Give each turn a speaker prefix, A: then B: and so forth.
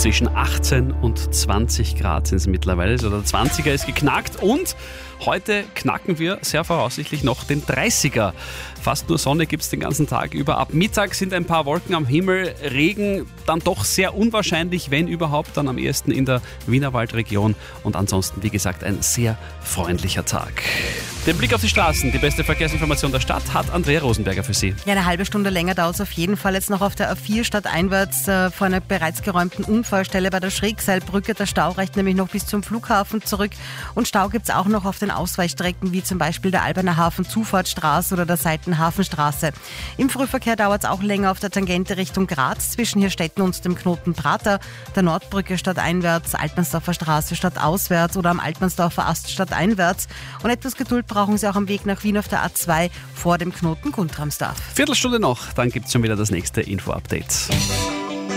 A: Zwischen 18 und 20 Grad sind es mittlerweile. Also der 20er ist geknackt und heute knacken wir sehr voraussichtlich noch den 30er. Fast nur Sonne gibt es den ganzen Tag über. Ab Mittag sind ein paar Wolken am Himmel. Regen dann doch sehr unwahrscheinlich, wenn überhaupt, dann am ehesten in der Wienerwaldregion. Und ansonsten, wie gesagt, ein sehr freundlicher Tag. Den Blick auf die Straßen, die beste Verkehrsinformation der Stadt, hat Andrea Rosenberger für Sie.
B: Ja, eine halbe Stunde länger dauert es auf jeden Fall jetzt noch auf der A4 stadteinwärts vor einer bereits geräumten Unfallstelle bei der Schrägseilbrücke. Der Stau reicht nämlich noch bis zum Flughafen zurück. Und Stau gibt es auch noch auf den Ausweichstrecken, wie zum Beispiel der Alberner Hafen Zufahrtsstraße oder der Seitenhafenstraße. Im Frühverkehr dauert es auch länger auf der Tangente Richtung Graz zwischen Hirstetten und dem Knoten Prater, der Nordbrücke stadteinwärts, Altmannsdorfer Straße stadtauswärts oder am Altmannsdorfer Ast stadteinwärts. Und etwas Geduld brauchen Sie auch am Weg nach Wien auf der A2 vor dem Knoten Guntramsdorf.
A: Viertelstunde noch, dann gibt es schon wieder das nächste Info-Update.